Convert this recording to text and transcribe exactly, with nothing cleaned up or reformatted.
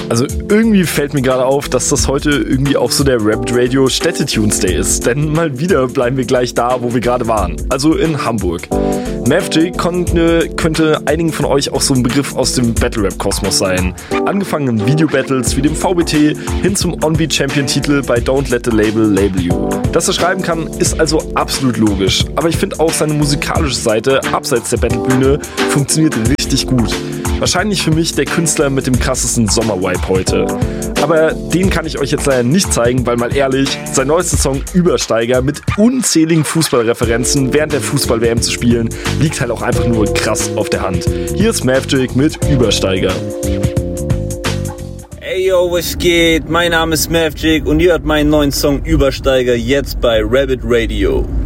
Also irgendwie fällt mir gerade auf, dass das heute irgendwie auch so der Rapid Radio Städte-Tunes Day ist. Denn mal wieder bleiben wir gleich da, wo wir gerade waren. Also in Hamburg. Mavjik konnte, könnte einigen von euch auch so ein Begriff aus dem Battle-Rap-Kosmos sein. Angefangen in Video-Battles wie dem V B T hin zum On-Beat-Champion-Titel bei Don't Let the Label Label You. Dass er schreiben kann, ist also absolut logisch. Aber ich finde auch seine musikalische Seite abseits der Battle-Bühne funktioniert richtig gut. Wahrscheinlich für mich der Künstler mit dem krassesten Sommer-Vibe heute. Aber den kann ich euch jetzt leider nicht zeigen, weil mal ehrlich, sein neuester Song Übersteiger mit unzähligen Fußballreferenzen während der Fußball-W M zu spielen, liegt halt auch einfach nur krass auf der Hand. Hier ist Mavjik mit Übersteiger. Ey yo, was geht? Mein Name ist Mavjik und ihr hört meinen neuen Song Übersteiger jetzt bei Rabbit Radio.